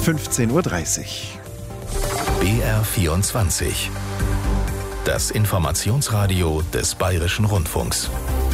15:30 Uhr. BR24. Das Informationsradio des Bayerischen Rundfunks.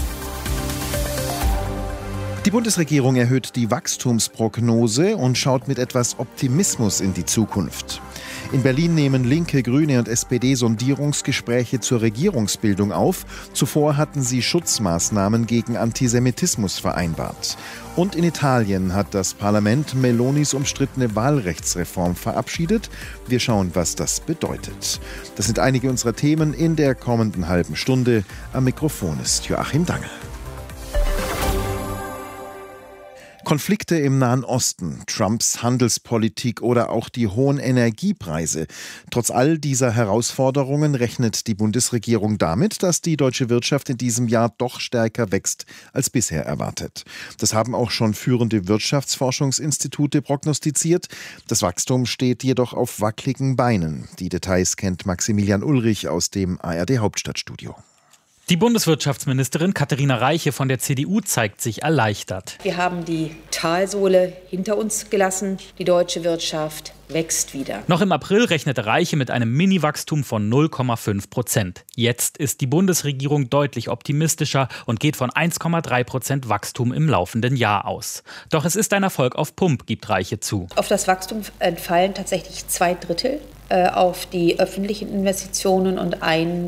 Die Bundesregierung erhöht die Wachstumsprognose und schaut mit etwas Optimismus in die Zukunft. In Berlin nehmen Linke, Grüne und SPD Sondierungsgespräche zur Regierungsbildung auf. Zuvor hatten sie Schutzmaßnahmen gegen Antisemitismus vereinbart. Und in Italien hat das Parlament Melonis umstrittene Wahlrechtsreform verabschiedet. Wir schauen, was das bedeutet. Das sind einige unserer Themen in der kommenden halben Stunde. Am Mikrofon ist Joachim Dangel. Konflikte im Nahen Osten, Trumps Handelspolitik oder auch die hohen Energiepreise. Trotz all dieser Herausforderungen rechnet die Bundesregierung damit, dass die deutsche Wirtschaft in diesem Jahr doch stärker wächst als bisher erwartet. Das haben auch schon führende Wirtschaftsforschungsinstitute prognostiziert. Das Wachstum steht jedoch auf wackeligen Beinen. Die Details kennt Maximilian Ulrich aus dem ARD Hauptstadtstudio. Die Bundeswirtschaftsministerin Katharina Reiche von der CDU zeigt sich erleichtert. Wir haben die Talsohle hinter uns gelassen. Die deutsche Wirtschaft wächst wieder. Noch im April rechnete Reiche mit einem Mini-Wachstum von 0,5%. Jetzt ist die Bundesregierung deutlich optimistischer und geht von 1,3% Wachstum im laufenden Jahr aus. Doch es ist ein Erfolg auf Pump, gibt Reiche zu. Auf das Wachstum entfallen tatsächlich 2/3 auf die öffentlichen Investitionen und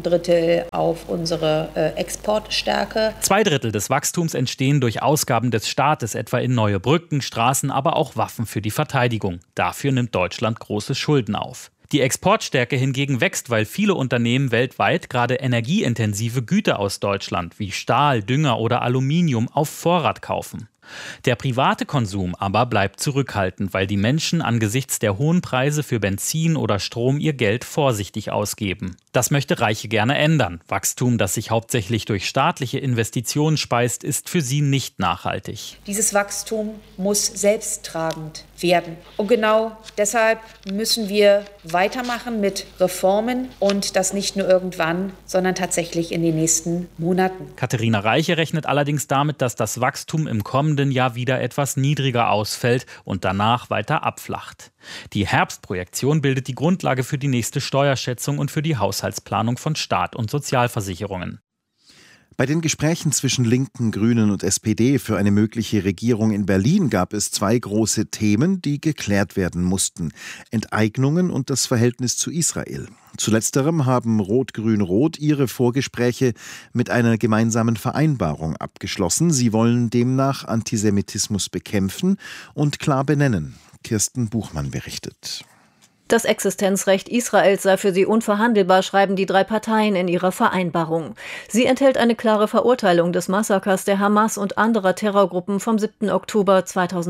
1/3 auf unsere Exportstärke. 2/3 des Wachstums entstehen durch Ausgaben des Staates, etwa in neue Brücken, Straßen, aber auch Waffen für die Verteidigung. Dafür nimmt Deutschland große Schulden auf. Die Exportstärke hingegen wächst, weil viele Unternehmen weltweit gerade energieintensive Güter aus Deutschland wie Stahl, Dünger oder Aluminium auf Vorrat kaufen. Der private Konsum aber bleibt zurückhaltend, weil die Menschen angesichts der hohen Preise für Benzin oder Strom ihr Geld vorsichtig ausgeben. Das möchte Reiche gerne ändern. Wachstum, das sich hauptsächlich durch staatliche Investitionen speist, ist für sie nicht nachhaltig. Dieses Wachstum muss selbsttragend werden. Und genau deshalb müssen wir weitermachen mit Reformen und das nicht nur irgendwann, sondern tatsächlich in den nächsten Monaten. Katharina Reiche rechnet allerdings damit, dass das Wachstum im kommenden Jahr wieder etwas niedriger ausfällt und danach weiter abflacht. Die Herbstprojektion bildet die Grundlage für die nächste Steuerschätzung und für die Haushaltsplanung von Staat und Sozialversicherungen. Bei den Gesprächen zwischen Linken, Grünen und SPD für eine mögliche Regierung in Berlin gab es zwei große Themen, die geklärt werden mussten: Enteignungen und das Verhältnis zu Israel. Zu letzterem haben Rot-Grün-Rot ihre Vorgespräche mit einer gemeinsamen Vereinbarung abgeschlossen. Sie wollen demnach Antisemitismus bekämpfen und klar benennen. Kirsten Buchmann berichtet. Das Existenzrecht Israels sei für sie unverhandelbar, schreiben die drei Parteien in ihrer Vereinbarung. Sie enthält eine klare Verurteilung des Massakers der Hamas und anderer Terrorgruppen vom 7. Oktober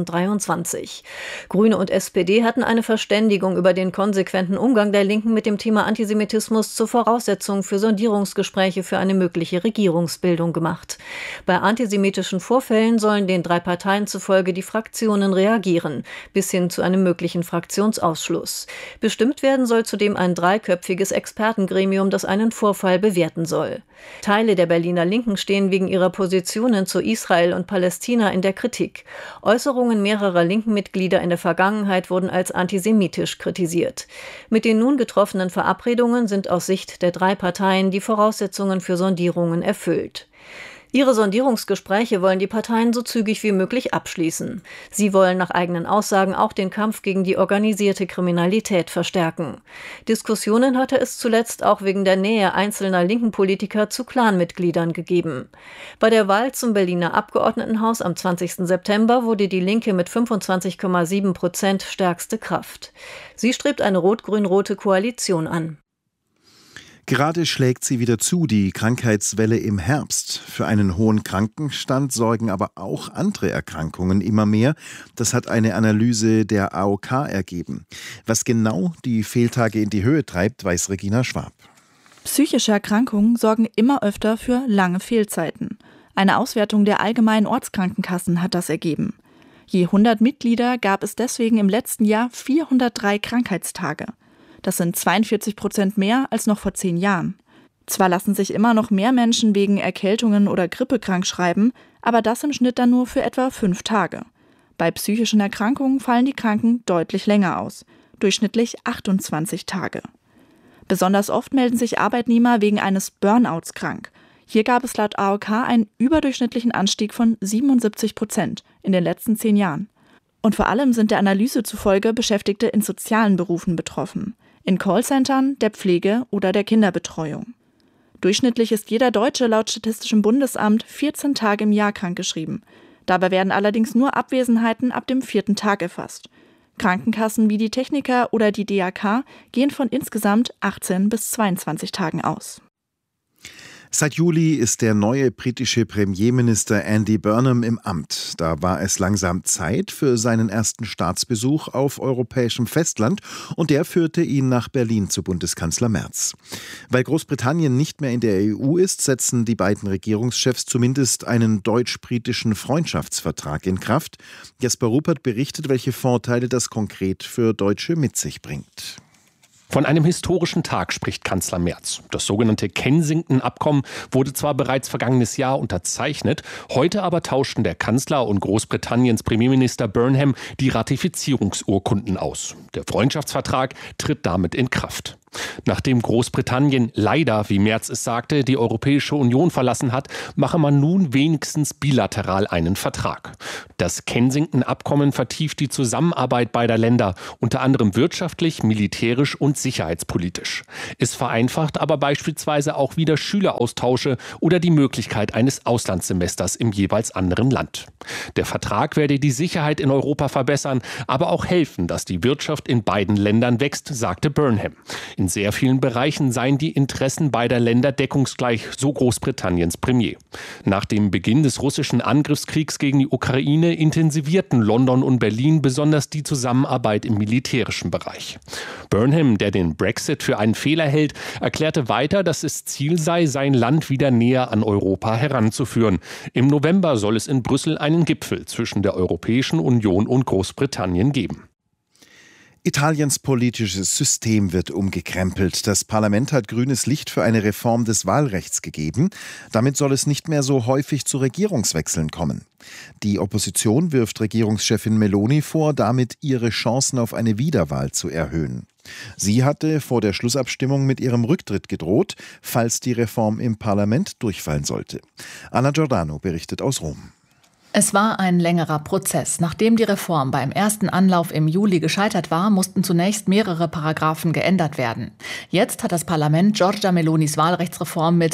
2023. Grüne und SPD hatten eine Verständigung über den konsequenten Umgang der Linken mit dem Thema Antisemitismus zur Voraussetzung für Sondierungsgespräche für eine mögliche Regierungsbildung gemacht. Bei antisemitischen Vorfällen sollen den drei Parteien zufolge die Fraktionen reagieren, bis hin zu einem möglichen Fraktionsausschluss. Bestimmt werden soll zudem ein dreiköpfiges Expertengremium, das einen Vorfall bewerten soll. Teile der Berliner Linken stehen wegen ihrer Positionen zu Israel und Palästina in der Kritik. Äußerungen mehrerer linken Mitglieder in der Vergangenheit wurden als antisemitisch kritisiert. Mit den nun getroffenen Verabredungen sind aus Sicht der drei Parteien die Voraussetzungen für Sondierungen erfüllt. Ihre Sondierungsgespräche wollen die Parteien so zügig wie möglich abschließen. Sie wollen nach eigenen Aussagen auch den Kampf gegen die organisierte Kriminalität verstärken. Diskussionen hatte es zuletzt auch wegen der Nähe einzelner linken Politiker zu Clanmitgliedern gegeben. Bei der Wahl zum Berliner Abgeordnetenhaus am 20. September wurde die Linke mit 25,7% stärkste Kraft. Sie strebt eine rot-grün-rote Koalition an. Gerade schlägt sie wieder zu, die Krankheitswelle im Herbst. Für einen hohen Krankenstand sorgen aber auch andere Erkrankungen immer mehr. Das hat eine Analyse der AOK ergeben. Was genau die Fehltage in die Höhe treibt, weiß Regina Schwab. Psychische Erkrankungen sorgen immer öfter für lange Fehlzeiten. Eine Auswertung der allgemeinen Ortskrankenkassen hat das ergeben. Je 100 Mitglieder gab es deswegen im letzten Jahr 403 Krankheitstage. Das sind 42% mehr als noch vor 10 Jahren. Zwar lassen sich immer noch mehr Menschen wegen Erkältungen oder Grippe krankschreiben, aber das im Schnitt dann nur für etwa 5 Tage. Bei psychischen Erkrankungen fallen die Kranken deutlich länger aus, durchschnittlich 28 Tage. Besonders oft melden sich Arbeitnehmer wegen eines Burnouts krank. Hier gab es laut AOK einen überdurchschnittlichen Anstieg von 77% in den letzten 10 Jahren. Und vor allem sind der Analyse zufolge Beschäftigte in sozialen Berufen betroffen, in Callcentern, der Pflege oder der Kinderbetreuung. Durchschnittlich ist jeder Deutsche laut Statistischem Bundesamt 14 Tage im Jahr krankgeschrieben. Dabei werden allerdings nur Abwesenheiten ab dem 4. Tag erfasst. Krankenkassen wie die Techniker oder die DAK gehen von insgesamt 18 bis 22 Tagen aus. Seit Juli ist der neue britische Premierminister Andy Burnham im Amt. Da war es langsam Zeit für seinen ersten Staatsbesuch auf europäischem Festland und der führte ihn nach Berlin zu Bundeskanzler Merz. Weil Großbritannien nicht mehr in der EU ist, setzen die beiden Regierungschefs zumindest einen deutsch-britischen Freundschaftsvertrag in Kraft. Jesper Ruppert berichtet, welche Vorteile das konkret für Deutsche mit sich bringt. Von einem historischen Tag spricht Kanzler Merz. Das sogenannte Kensington-Abkommen wurde zwar bereits vergangenes Jahr unterzeichnet, heute aber tauschten der Kanzler und Großbritanniens Premierminister Burnham die Ratifizierungsurkunden aus. Der Freundschaftsvertrag tritt damit in Kraft. Nachdem Großbritannien leider, wie Merz es sagte, die Europäische Union verlassen hat, mache man nun wenigstens bilateral einen Vertrag. Das Kensington-Abkommen vertieft die Zusammenarbeit beider Länder, unter anderem wirtschaftlich, militärisch und sicherheitspolitisch. Es vereinfacht aber beispielsweise auch wieder Schüleraustausche oder die Möglichkeit eines Auslandssemesters im jeweils anderen Land. Der Vertrag werde die Sicherheit in Europa verbessern, aber auch helfen, dass die Wirtschaft in beiden Ländern wächst, sagte Burnham. In sehr vielen Bereichen seien die Interessen beider Länder deckungsgleich, so Großbritanniens Premier. Nach dem Beginn des russischen Angriffskriegs gegen die Ukraine intensivierten London und Berlin besonders die Zusammenarbeit im militärischen Bereich. Burnham, der den Brexit für einen Fehler hält, erklärte weiter, dass es Ziel sei, sein Land wieder näher an Europa heranzuführen. Im November soll es in Brüssel einen Gipfel zwischen der Europäischen Union und Großbritannien geben. Italiens politisches System wird umgekrempelt. Das Parlament hat grünes Licht für eine Reform des Wahlrechts gegeben. Damit soll es nicht mehr so häufig zu Regierungswechseln kommen. Die Opposition wirft Regierungschefin Meloni vor, damit ihre Chancen auf eine Wiederwahl zu erhöhen. Sie hatte vor der Schlussabstimmung mit ihrem Rücktritt gedroht, falls die Reform im Parlament durchfallen sollte. Anna Giordano berichtet aus Rom. Es war ein längerer Prozess. Nachdem die Reform beim ersten Anlauf im Juli gescheitert war, mussten zunächst mehrere Paragraphen geändert werden. Jetzt hat das Parlament Giorgia Melonis Wahlrechtsreform mit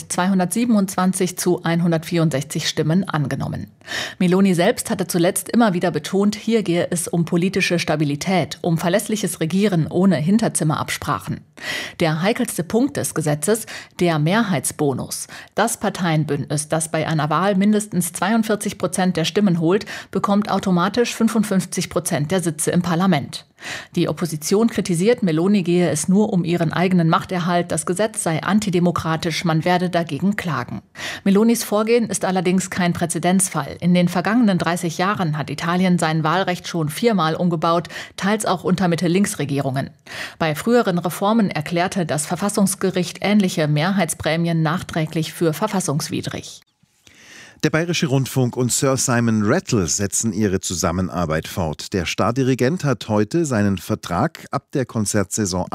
227 zu 164 Stimmen angenommen. Meloni selbst hatte zuletzt immer wieder betont, hier gehe es um politische Stabilität, um verlässliches Regieren ohne Hinterzimmerabsprachen. Der heikelste Punkt des Gesetzes, der Mehrheitsbonus. Das Parteienbündnis, das bei einer Wahl mindestens 42% der Stimmen holt, bekommt automatisch 55% der Sitze im Parlament. Die Opposition kritisiert, Meloni gehe es nur um ihren eigenen Machterhalt, das Gesetz sei antidemokratisch, man werde dagegen klagen. Melonis Vorgehen ist allerdings kein Präzedenzfall. In den vergangenen 30 Jahren hat Italien sein Wahlrecht schon 4-mal umgebaut, teils auch unter Mitte-Links-Regierungen. Bei früheren Reformen erklärte das Verfassungsgericht ähnliche Mehrheitsprämien nachträglich für verfassungswidrig. Der Bayerische Rundfunk und Sir Simon Rattle setzen ihre Zusammenarbeit fort. Der Stardirigent hat heute seinen Vertrag ab der Konzertsaison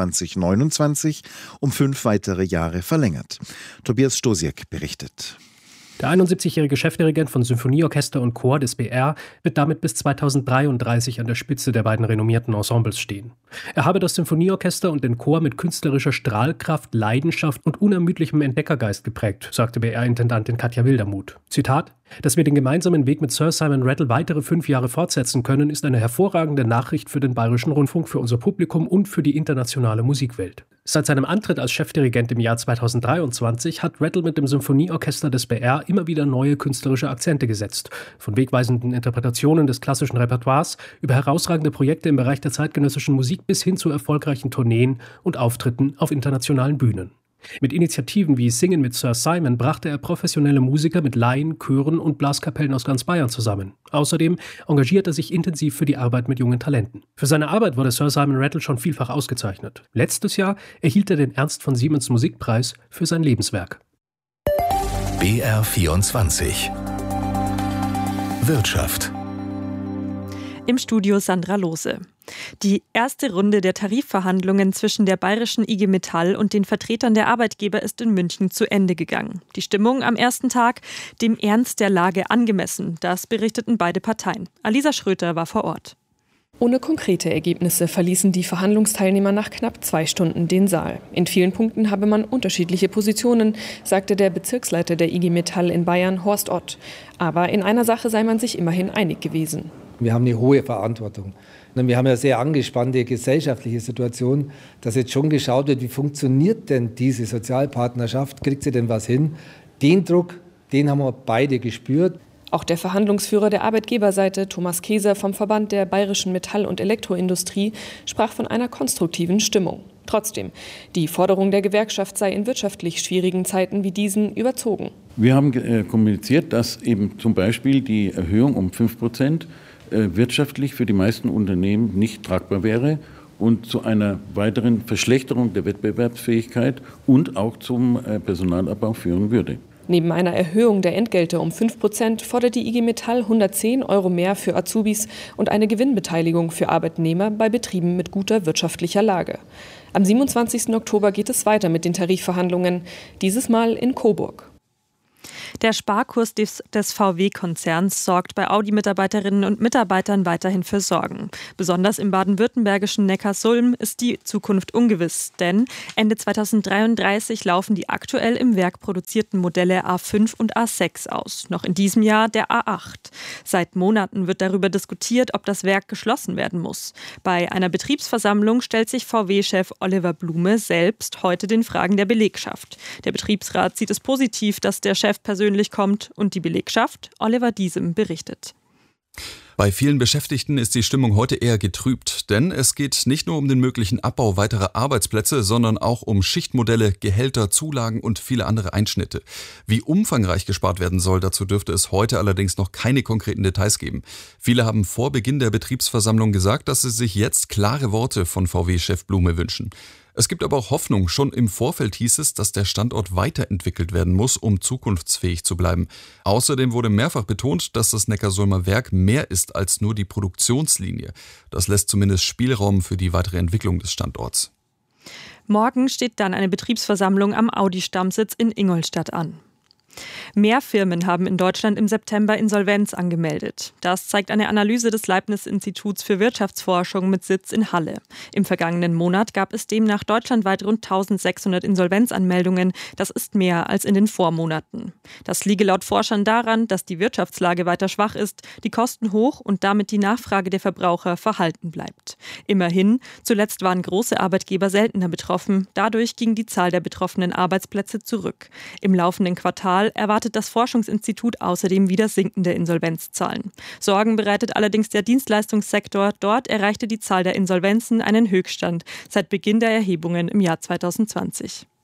28/29 um 5 weitere Jahre verlängert. Tobias Stosiek berichtet. Der 71-jährige Chefdirigent von Symphonieorchester und Chor des BR wird damit bis 2033 an der Spitze der beiden renommierten Ensembles stehen. Er habe das Symphonieorchester und den Chor mit künstlerischer Strahlkraft, Leidenschaft und unermüdlichem Entdeckergeist geprägt, sagte BR-Intendantin Katja Wildermuth. Zitat: Dass wir den gemeinsamen Weg mit Sir Simon Rattle weitere 5 Jahre fortsetzen können, ist eine hervorragende Nachricht für den Bayerischen Rundfunk, für unser Publikum und für die internationale Musikwelt. Seit seinem Antritt als Chefdirigent im Jahr 2023 hat Rattle mit dem Symphonieorchester des BR immer wieder neue künstlerische Akzente gesetzt. Von wegweisenden Interpretationen des klassischen Repertoires über herausragende Projekte im Bereich der zeitgenössischen Musik bis hin zu erfolgreichen Tourneen und Auftritten auf internationalen Bühnen. Mit Initiativen wie Singen mit Sir Simon brachte er professionelle Musiker mit Laien, Chören und Blaskapellen aus ganz Bayern zusammen. Außerdem engagiert er sich intensiv für die Arbeit mit jungen Talenten. Für seine Arbeit wurde Sir Simon Rattle schon vielfach ausgezeichnet. Letztes Jahr erhielt er den Ernst von Siemens Musikpreis für sein Lebenswerk. BR24 Wirtschaft. Im Studio Sandra Lose. Die erste Runde der Tarifverhandlungen zwischen der bayerischen IG Metall und den Vertretern der Arbeitgeber ist in München zu Ende gegangen. Die Stimmung am ersten Tag dem Ernst der Lage angemessen. Das berichteten beide Parteien. Alisa Schröter war vor Ort. Ohne konkrete Ergebnisse verließen die Verhandlungsteilnehmer nach knapp 2 Stunden den Saal. In vielen Punkten habe man unterschiedliche Positionen, sagte der Bezirksleiter der IG Metall in Bayern, Horst Ott. Aber in einer Sache sei man sich immerhin einig gewesen. Wir haben eine hohe Verantwortung. Wir haben ja eine sehr angespannte gesellschaftliche Situation, dass jetzt schon geschaut wird, wie funktioniert denn diese Sozialpartnerschaft, kriegt sie denn was hin? Den Druck, den haben wir beide gespürt. Auch der Verhandlungsführer der Arbeitgeberseite, Thomas Keser vom Verband der bayerischen Metall- und Elektroindustrie, sprach von einer konstruktiven Stimmung. Trotzdem, die Forderung der Gewerkschaft sei in wirtschaftlich schwierigen Zeiten wie diesen überzogen. Wir haben kommuniziert, dass eben zum Beispiel die Erhöhung um 5% wirtschaftlich für die meisten Unternehmen nicht tragbar wäre und zu einer weiteren Verschlechterung der Wettbewerbsfähigkeit und auch zum Personalabbau führen würde. Neben einer Erhöhung der Entgelte um 5% fordert die IG Metall 110 € mehr für Azubis und eine Gewinnbeteiligung für Arbeitnehmer bei Betrieben mit guter wirtschaftlicher Lage. Am 27. Oktober geht es weiter mit den Tarifverhandlungen, dieses Mal in Coburg. Der Sparkurs des VW-Konzerns sorgt bei Audi-Mitarbeiterinnen und Mitarbeitern weiterhin für Sorgen. Besonders im baden-württembergischen Neckarsulm ist die Zukunft ungewiss, denn Ende 2033 laufen die aktuell im Werk produzierten Modelle A5 und A6 aus. Noch in diesem Jahr der A8. Seit Monaten wird darüber diskutiert, ob das Werk geschlossen werden muss. Bei einer Betriebsversammlung stellt sich VW-Chef Oliver Blume selbst heute den Fragen der Belegschaft. Der Betriebsrat sieht es positiv, dass der Chef persönlich kommt und die Belegschaft, Oliver Diesem, berichtet. Bei vielen Beschäftigten ist die Stimmung heute eher getrübt, denn es geht nicht nur um den möglichen Abbau weiterer Arbeitsplätze, sondern auch um Schichtmodelle, Gehälter, Zulagen und viele andere Einschnitte. Wie umfangreich gespart werden soll, dazu dürfte es heute allerdings noch keine konkreten Details geben. Viele haben vor Beginn der Betriebsversammlung gesagt, dass sie sich jetzt klare Worte von VW-Chef Blume wünschen. Es gibt aber auch Hoffnung. Schon im Vorfeld hieß es, dass der Standort weiterentwickelt werden muss, um zukunftsfähig zu bleiben. Außerdem wurde mehrfach betont, dass das Neckarsulmer Werk mehr ist als nur die Produktionslinie. Das lässt zumindest Spielraum für die weitere Entwicklung des Standorts. Morgen steht dann eine Betriebsversammlung am Audi-Stammsitz in Ingolstadt an. Mehr Firmen haben in Deutschland im September Insolvenz angemeldet. Das zeigt eine Analyse des Leibniz-Instituts für Wirtschaftsforschung mit Sitz in Halle. Im vergangenen Monat gab es demnach deutschlandweit rund 1600 Insolvenzanmeldungen. Das ist mehr als in den Vormonaten. Das liege laut Forschern daran, dass die Wirtschaftslage weiter schwach ist, die Kosten hoch und damit die Nachfrage der Verbraucher verhalten bleibt. Immerhin, zuletzt waren große Arbeitgeber seltener betroffen. Dadurch ging die Zahl der betroffenen Arbeitsplätze zurück. Im laufenden Quartal erwartet das Forschungsinstitut außerdem wieder sinkende Insolvenzzahlen. Sorgen bereitet allerdings der Dienstleistungssektor. Dort erreichte die Zahl der Insolvenzen einen Höchststand seit Beginn der Erhebungen im Jahr 2020.